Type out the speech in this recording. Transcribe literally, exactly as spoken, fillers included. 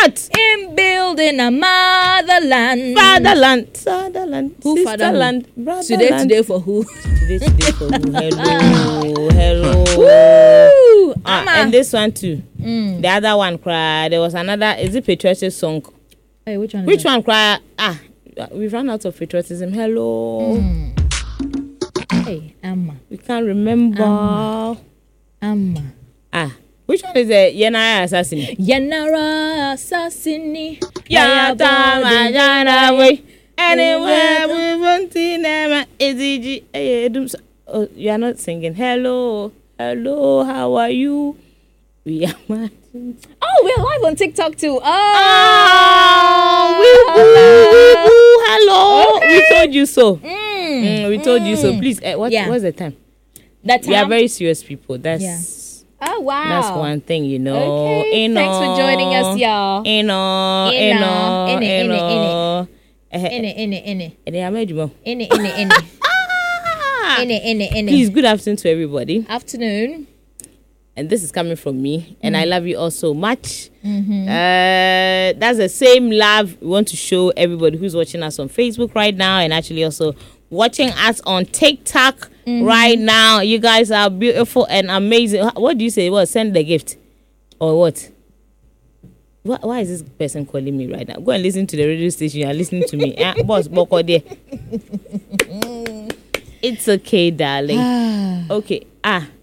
what? In building a motherland. Fatherland. Fatherland. Who Sisterland. fatherland? Brotherland. Today, today for who? Today, today for who? Hello. Hello. Woo! Ah, Ama. and this one too. Mm. The other one cry. There was another. Is it patriotic song? Hey, which one? Which is that? one cry? Ah, we've run out of patriotism. Hello. Mm. Hey, Amma. We can't remember. Amma. Amma. Ah, which one is the Yenaya assassin? Yanara Sassini. Yata Majana way. Anywhere we want to name is it. Oh, you are not singing. Hello, hello, how are you? We are mad. Oh, we're live on TikTok too. Oh, Oh, we boo, we boo, hello. Okay. We told you so. Mm, Mm, we told you so. mm. Please, uh, what, Yeah. what's the time? That time. We are very serious people. That's Yeah. Oh wow. that's one thing, you know. Okay. You Thanks for know. joining us, y'all. You know, You you know. know, In it, you in it, in it. know. In it, in it, in it, In it, I made you more. in it, in it, in it, in it, in it, in Please, it. good afternoon to everybody. Afternoon. And this is coming from me, and I love you all so much. Mm-hmm. Uh, that's the same love we want to show everybody who's watching us on Facebook right now, and actually also watching us on TikTok right now. You guys are beautiful and amazing. What do you say? What, send the gift or what? Why, why is this person calling me right now? Go and listen to the radio station. You are listening to me, eh? Boss, boko there. It's okay, darling. Okay, ah.